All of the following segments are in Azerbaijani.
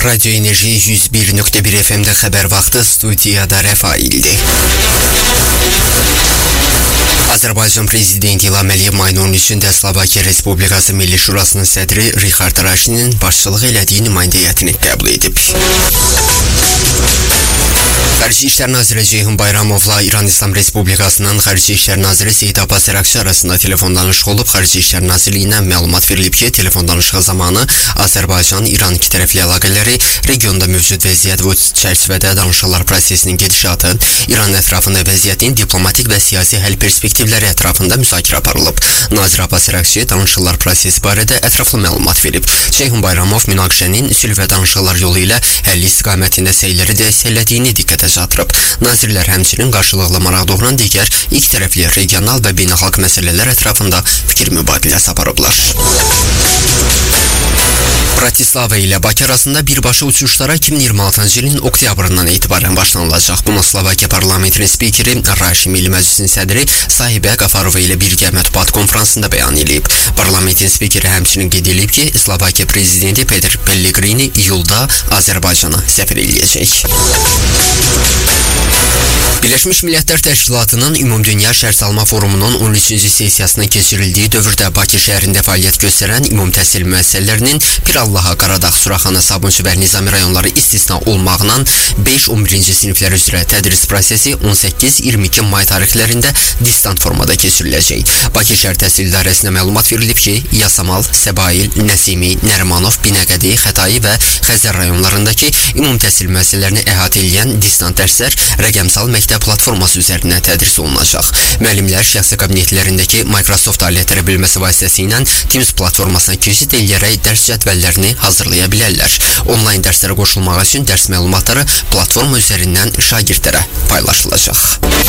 Radyo Enerji 101.1 FM'de haber vakti, studiyada Rafail'di. Azərbaycan Prezidenti İlham Əliyev mayın 13-də Slovakiya Respublikası Milli Şurasının sədri Richard Raşinin başçılıq elədiyi nümayəndəliyyətini qəbul edib. Xarici İşlər Naziri Ceyhun Bayramovla İran İslam Respublikasının Xarici İşlər Naziri Seyid Abbas Ərakçı arasında telefon danışığı olub. Xarici İşlər Nazirliyinə məlumat verilib ki, telefon danışığı zamanı Azərbaycan-İran iki tərəfli əlaqələri, regionda mövcud vəziyyət və çərçivədə danışıqlar prosesinin gedişatı, İran ətrafında vəziyyətin diplomatik və siyasi həll perspektivləri ətrafında müzakirə aparılıb. Nazir Abbas Ərakçı danışıqlar prosesi barədə ətraflı məlumat verib. Ceyhun Bayramov münaqişənin sülh və danışıqlar yolu ilə həlli istiqamətində səyləri dəstəklədiyini diqqətə çatdırıb. Nazirlər həmçinin qarşılıqlı maraq doğuran digər iki tərəfli regional və beynəlxalq məsələlər ətrafında fikir mübadiləsi aparıblar. Bratislava ilə Bakı arasında birbaşa uçuşlara 2026-cı ilin oktyabrından etibarən başlanılacaq. Bunu Slovakiya parlamentinin spikeri Raşi Milli Məclisin sədri Sahibə Qafarova ilə birgə mətbuat konferansında bəyan edib. Parlamentin spikeri həmçinin qeyd edib ki, Slovakiya prezidenti Peter Pellegrini iyulda Azərbaycana səfər edəcək. Birləşmiş Millətlər Təşkilatının Ümumdünya Şərtsalma Forumunun 13-cü sessiyasının keçirildiyi dövrdə Bakı şəhərində fəaliyyət göstərən ümum təhsil müəssisələrinin Pirallaha, Qaradağ, Suraxana, Sabunçu və Nizami rayonları istisna olmaqla 5-11-ci siniflər üzrə tədris prosesi 18-22 may tarixlərində distant formada keçiriləcək. Bakı şəhər təhsil idarəsinə məlumat verilib ki, Yasamal, Səbail, Nəsimi, Nərimanov, Binəqədi, Xətai və Xəzər rayonlarındakı ümum təhsil müəssisələrini əhatə edən distant dərslər rəqəmsal məktəb platforması üzərindən tədris olunacaq. Müəllimlər şəxsi kabinetlərindəki Microsoft alətləri bilməsi vasitəsilə Teams platformasına keçid edərək dərs cədvəllərini hazırlaya bilərlər. Onlayn dərslərə qoşulmaq üçün dərs məlumatları platforma üzərindən şagirdlərə paylaşılacaq.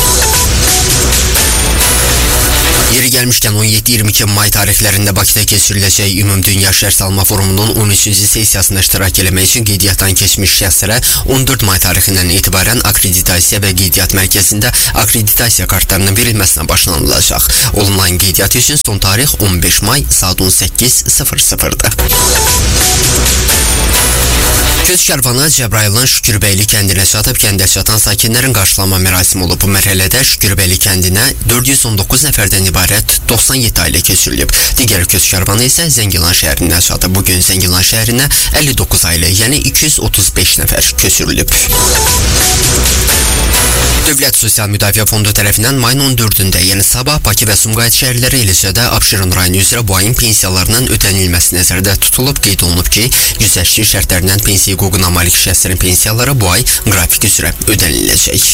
Yeri gəlmişkən 17-22 may tarixlərində Bakıda keçiriləcək Ümumdünya Şərtsalma Forumunun 13-cü sessiyasında iştirak eləmək üçün qeydiyyatdan keçmiş şəxslərə 14 may tarixindən etibarən akreditasiya və qeydiyyat mərkəzində akreditasiya kartlarının verilməsinə başlanılacaq. Onlayn qeydiyyat üçün son tarix 15 may saat 18:00-dır. Köç karvanı Cəbrailin Şükürbəyli kəndinə çatıb, kəndə çatan sakinlərin qarşılama mərasimi olub. Bu mərhələdə Şükürbəyli kəndinə 419 nəfərdən ibarət 97 ailə keçirilib. Digər köç karvanı isə Zəngilan şəhərinə çatıb. Bugün Zəngilan şəhərinə 59 ailə, yəni 235 nəfər köçürülüb. Dövlət Sosial Müdafiə Fondu tərəfindən mayın 14-də, yəni sabah Bakı və Sumqayıt şəhərləri, eləcə də Abşeron rayonu üzrə bu ayın pensiyalarının ödənilməsi nəzərdə tutulub. Qeyd olunub ki, güzəştli şərtlərindən pensiya hüququna malik şəxslərin pensiyaları bu ay qrafik üzrə ödəniləcək.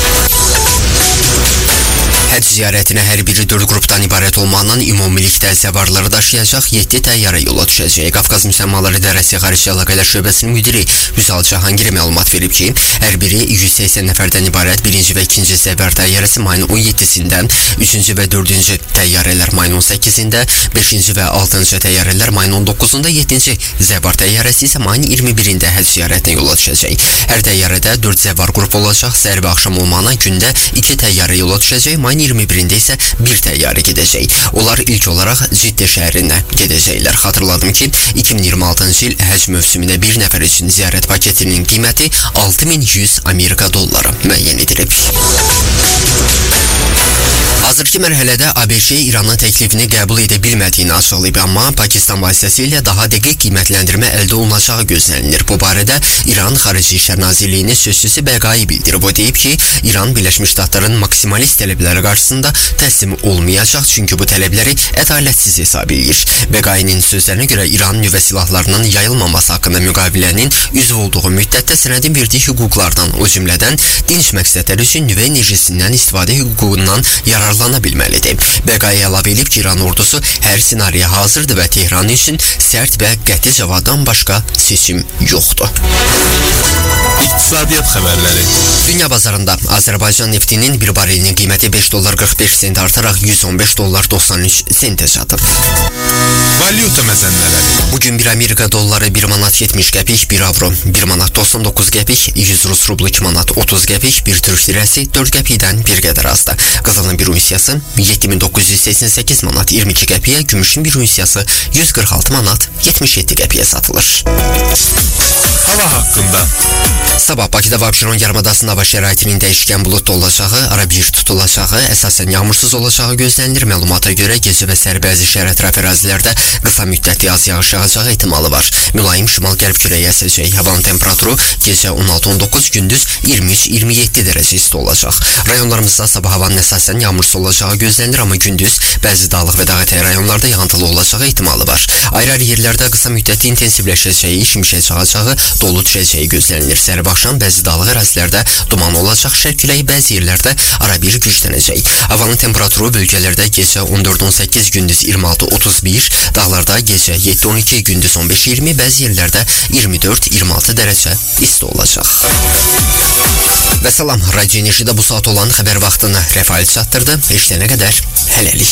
Həcc ziyarətinə hər biri 4 qrupdan ibarət olmaqla ümumilikdə zəvarları daşıyacaq 7 təyyarə yola düşəcək. Qafqaz Müsəlmanları İdarəsi Xarici Əlaqələr Şöbəsinin müdiri Vüsal Cahangir məlumat verib ki, hər biri 180 nəfərdən ibarət 1-ci və 2-ci zəvar təyyarəsi mayın 17-sində, 3-cü və 4-cü təyyarələr mayın 18-də, 5-ci və 6-cı təyyarələr mayın 19-da, 7-ci zəvar təyyarəsi isə mayın 21-də həcc ziyarətinə yola düşəcək. Hər təyyarədə 4 zəvar qrup olacaq. Səhər və axşam olmaqla gündə 2 təyyarə yola düşəcək. Mayın 21-də isə bir təyyarə gedəcək. Onlar ilk olaraq Ciddə şəhərinə gedəcəklər. Xatırladım ki, 2026-cı il həcc mövsümünə bir nəfər üçün ziyarət paketinin qiyməti 6100 Amerika dolları müəyyən edilib. Hazırki mərhələdə ABŞ İranın təklifini qəbul edə bilmədiyini açıqlayıb, amma Pakistan vasitəsilə daha dəqiq qiymətləndirmə əldə olunacağı gözlənilir. Bu barədə İran Xarici İşlər Nazirliyinin sözçüsü Bəqai bildirib. O deyib ki, İran Birləşmiş Ştatların maksimalist tələbləri qarşısında təslim olmayacaq, çünki bu tələbləri ədalətsiz hesab edir. Bəqainin sözlərinə görə İran nüvə silahlarının yayılmaması haqqında müqavilənin üzv olduğu müddətdə sənədin verdiyi hüquqlardan, o cümlədən dinc məqsədlər üçün nüvə enerjisindən istifadə hüququndan yararlana bilməlidir. Bəqai əlavə edib ki, İran ordusu hər senariyə hazırdır və Tehran üçün sərt və qəti cavabdan başqa seçim yoxdur. İqtisadiyyat xəbərləri. Dünya bazarında Azərbaycan neftinin bir barelinin qiyməti $5.45 artaraq $115.93 çatıb. Valyuta məzənləri. Bugün 1 Amerika dolları 1 manat 70 qəpik, 1 avro 1 manat 99 qəpik, 100 Rus rublu 2 manat 30 qəpik, 1 Türk lirəsi 4 qəpikdən bir qədər azdır. Qızılın bir unsiyası 7988 manat 22 qəpiyə, gümüşün bir unsiyası 146 manat 77 qəpiyə satılır. Hava hakkında. Sabah Bakıda və Abşeron yarımadasının hava şəraitinin dəyişkən buludlu olacağı, ara bir tutulacağı, əsasən yağmursuz olacağı gözlənilir. Məlumata görə gecə və səhər bəzi şəhər ətraf ərazilərdə qısa müddətli az yağış yağacağı ehtimalı var. Mülayim şimal-qərb küləyi əsəcək. Havanın temperaturu gecə 16-19, gündüz 23-27 dərəcə isti olacaq. Rayonlarımızda sabah havanın əsasən yağmursuz olacağı gözlənilir, amma gündüz bəzi dağlıq və dağ ətəyi rayonlarda yağıntılı olacağı ehtimalı var. Ayrı-ayrı yerlərdə qısa müddətli intensivləşəcəyi, şimşək çağacağı, dolu düşəcəyi gözlənilir. Səhər axşam bəzi dağlıq ərazilərdə duman olacaq, şərq küləyi bəzi yerlərdə ara bir güclənəcək. Havanın temperaturu bölgələrdə gecə 14-18, gündüz 26-31, dağlarda gecə 7-12, gündüz 15-20, bəzi yerlərdə 24-26 dərəcə isti olacaq. Və salam, Radio Enerjidə bu saat olan xəbər vaxtını Rəfail çatdırdı. Eşidənə qədər hələlik.